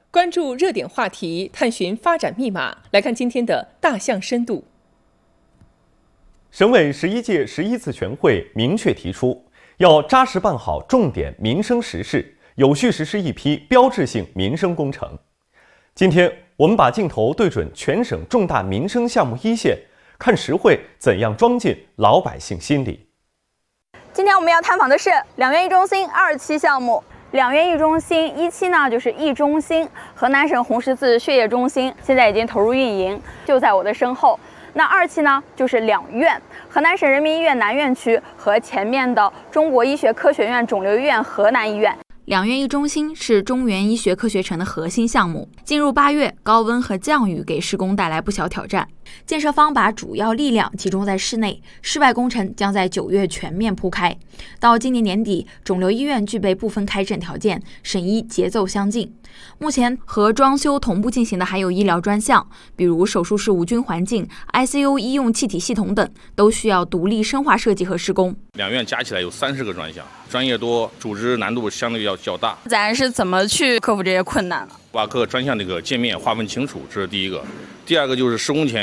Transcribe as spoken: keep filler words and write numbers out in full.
关注热点话题，探寻发展密码。来看今天的大象深度。 省委十一届十一次全会明确提出，要扎实办好重点民生实事，有序实施一批标志性民生工程。今天，我们把镜头对准全省重大民生项目一线，看实惠怎样装进老百姓心里。 今天我们要探访的是两院一中心二期项目。两院一中心一期呢，就是一中心，河南省红十字血液中心，现在已经投入运营，就在我的身后。那二期呢，就是两院，河南省人民医院南院区和前面的中国医学科学院肿瘤医院河南医院。 两院一中心是中原医学科学城的核心项目。进入八月，高温和降雨给施工带来不小挑战。建设方把主要力量集中在室内，室外工程将在九月全面铺开。到今年年底，肿瘤医院具备部分开诊条件，省医节奏相近。目前和装修同步进行的还有医疗专项，比如手术室无菌环境、I C U 医用气体系统等，都需要独立深化设计和施工。 两院加起来有三十个专项，专业多，组织难度相对要较大。 咱是怎么去克服这些困难呢？ 把各个专项这个界面划分清楚，这是第一个。第二个就是施工前